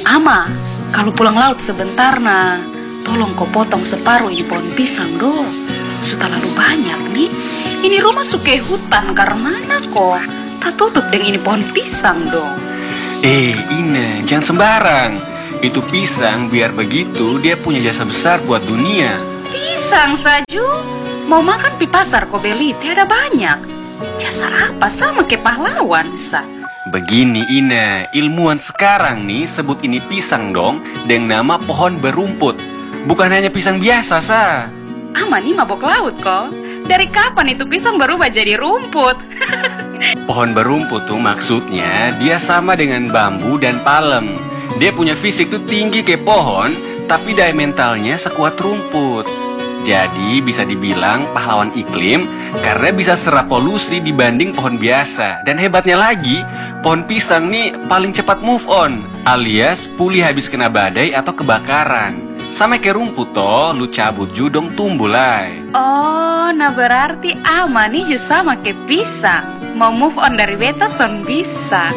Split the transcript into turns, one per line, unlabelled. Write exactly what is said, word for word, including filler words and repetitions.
Ama, kalau pulang laut sebentar nah, tolong kau potong separuh ini pohon pisang do. Sudah lalu banyak nih. Ini rumah suke hutan karena mana kok? Tak tutup dengan ini pohon pisang dong.
Eh, Ina, jangan sembarang. Itu pisang biar begitu dia punya jasa besar buat dunia.
Pisang Saju? Mau makan di pasar kau beli, tiada banyak. Jasa apa sama ke pahlawan, Sa?
Begini Ina, ilmuwan sekarang nih sebut ini pisang dong dengan nama pohon berumput. Bukan hanya pisang biasa, Sa.
Ama nih mabok laut kok. Dari kapan itu pisang berubah jadi rumput?
Pohon berumput tuh maksudnya dia sama dengan bambu dan palem. Dia punya fisik tuh tinggi kayak pohon, tapi daya mentalnya sekuat rumput. Jadi bisa dibilang pahlawan iklim karena bisa serap polusi dibanding pohon biasa. Dan hebatnya lagi, pohon pisang nih paling cepat move on, alias pulih habis kena badai atau kebakaran. Sama kayak rumput toh, lu cabut judong tumbuh lai.
Oh, nah berarti ama nih juga sama kayak pisang. Mau move on dari beta son bisa.